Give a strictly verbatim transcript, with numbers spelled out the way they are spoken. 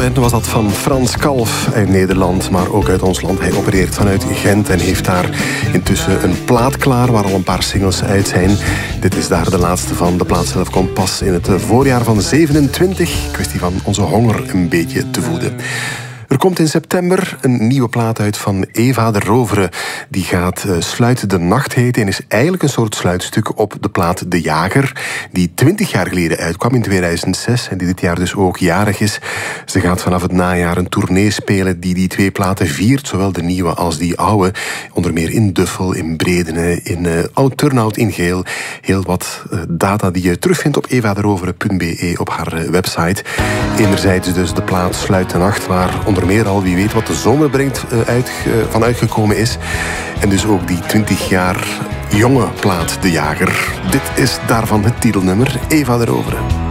daarin was dat van Frans Kalf uit Nederland, maar ook uit ons land. Hij opereert vanuit Gent en heeft daar intussen een plaat klaar waar al een paar singles uit zijn. Dit is daar de laatste van. De plaat zelf komt pas in het voorjaar van zevenentwintig. Kwestie van onze honger een beetje te voeden. Er komt in september een nieuwe plaat uit van Eva de Rovere. Die gaat uh, Sluit de Nacht heten en is eigenlijk een soort sluitstuk op de plaat De Jager, die twintig jaar geleden uitkwam in tweeduizend zes en die dit jaar dus ook jarig is. Ze gaat vanaf het najaar een tournee spelen die die twee platen viert, zowel de nieuwe als die oude. Onder meer in Duffel, in Bredene, in uh, Oud-Turnhout, in Geel. Heel wat uh, data die je terugvindt op evaderovere punt be op haar uh, website. Enerzijds dus de plaat Sluit de Nacht, waar onder meer al wie weet wat de zomer brengt uh, uit, uh, van uitgekomen is. En dus ook die twintig jaar jonge plaat De Jager. Dit is daarvan het titelnummer, Eva de Rovere.